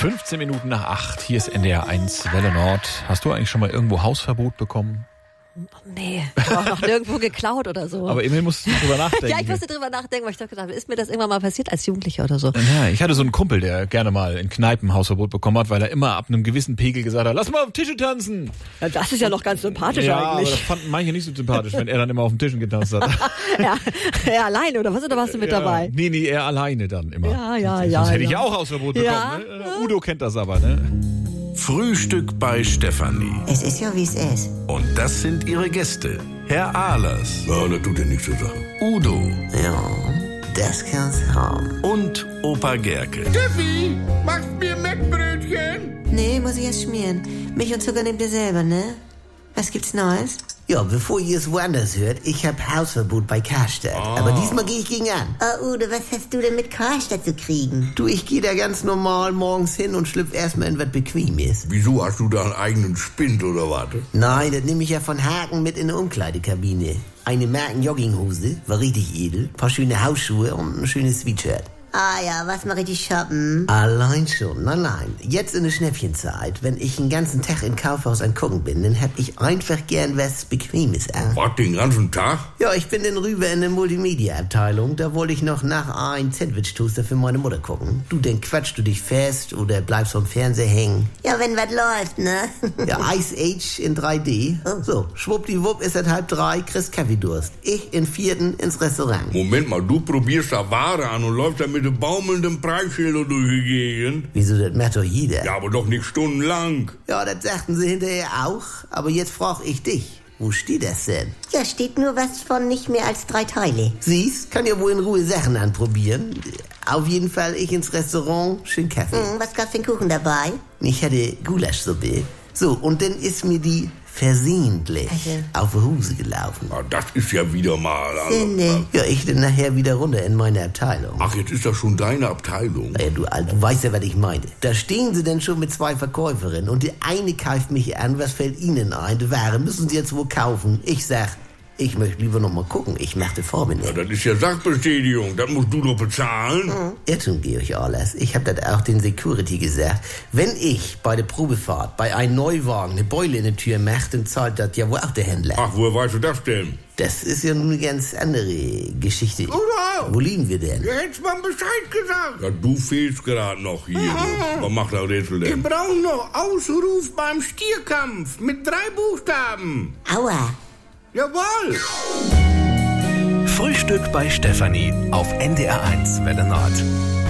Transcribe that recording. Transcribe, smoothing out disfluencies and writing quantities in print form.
15 Minuten nach 8, hier ist NDR 1 Welle Nord. Hast du eigentlich schon mal irgendwo Hausverbot bekommen? Nee, ich habe auch noch nirgendwo geklaut oder so. Aber immerhin musst du drüber nachdenken. Ja, ich musste drüber nachdenken, weil ich doch gedacht habe, ist mir das irgendwann mal passiert als Jugendlicher oder so? Ja, ich hatte so einen Kumpel, der gerne mal in Kneipen Hausverbot bekommen hat, weil er immer ab einem gewissen Pegel gesagt hat, lass mal auf Tische tanzen. Ja, das ist ja noch ganz sympathisch Ja, eigentlich. aber das fanden manche nicht so sympathisch, wenn er dann immer auf den Tischen getanzt hat. Ja, er alleine oder was? Oder warst du mit dabei? Nee, er alleine dann immer. Ja. Sonst hätte ich ja auch Hausverbot bekommen. Ja. Ne? Udo kennt das aber, ne? Frühstück bei Stefanie. Es ist ja, wie es ist. Und das sind ihre Gäste. Herr Ahlers. Ja, das tut ja nichts zur Sache. Udo. Ja, das kann's haben. Und Opa Gerke. Steffi, machst mir Mettbrötchen? Nee, muss ich erst schmieren. Milch und Zucker nehmt ihr selber, ne? Was gibt's Neues? Ja, bevor ihr es woanders hört, ich hab Hausverbot bei Karstadt. Aber diesmal gehe ich gegen an. Oh, Udo, was hast du denn mit Karstadt zu kriegen? Du, ich gehe da ganz normal morgens hin und schlüpf erstmal in was Bequemes. Wieso, hast du da einen eigenen Spind oder was? Nein, das nehme ich ja von Haken mit in eine Umkleidekabine. Eine Marken-Jogginghose, war richtig edel, paar schöne Hausschuhe und ein schönes Sweatshirt. Ah ja, was mache ich die shoppen? Allein schon, nein. Jetzt in der Schnäppchenzeit, wenn ich den ganzen Tag im Kaufhaus an Gucken bin, dann hab ich einfach gern was Bequemes an. Was, den ganzen Tag? Ja, ich bin dann rüber in der Multimedia-Abteilung. Da wollte ich noch nach ein Sandwich-Toaster für meine Mutter gucken. Du, dann quatschst du dich fest oder bleibst vom Fernseher hängen. Ja, wenn was läuft, ne? Ja, Ice Age in 3D. So, schwuppdiwupp ist es 2:30, kriegst Kaffeedurst. Ich in 4. ins Restaurant. Moment mal, du probierst da Ware an und läufst da mit dem baumelnden Preisschilder durch die Gegend? Wieso, das macht doch jeder. Ja, aber doch nicht stundenlang. Ja, das sagten sie hinterher auch. Aber jetzt frag ich dich. Wo steht das denn? Ja, steht nur was von nicht mehr als 3 Teile. Siehst, kann ja wohl in Ruhe Sachen anprobieren. Auf jeden Fall ich ins Restaurant, schön Kaffee. Was gab's für einen Kuchen dabei? Ich hatte Gulaschsuppe. So, und dann ist mir die versehentlich auf die Hose gelaufen. Ja, das ist ja wieder mal... Ja, ich dann nachher wieder runter in meine Abteilung. Ach, jetzt ist das schon deine Abteilung. Ja, du weißt ja, was ich meine. Da stehen sie denn schon mit 2 Verkäuferinnen und die eine kauft mich an, was fällt ihnen ein? Die Ware müssen sie jetzt wohl kaufen. Ich sag, ich möchte lieber noch mal gucken. Ich machte Vorbenehmen. Ja, das ist ja Sachbestätigung. Das musst du doch bezahlen. Irrtum, Georg Ahlers. Ich hab das auch den Security gesagt. Wenn ich bei der Probefahrt bei einem Neuwagen eine Beule in der Tür mache, dann zahlt das ja wohl auch der Händler. Ach, woher weißt du das denn? Das ist ja nun eine ganz andere Geschichte. Udo! Wo liegen wir denn? Du hättest mal Bescheid gesagt. Ja, du fehlst gerade noch hier. Was macht der Rätsel denn? Wir brauchen noch Ausruf beim Stierkampf mit 3 Buchstaben. Aua. Jawohl! Frühstück bei Stefanie auf NDR 1 Welle Nord.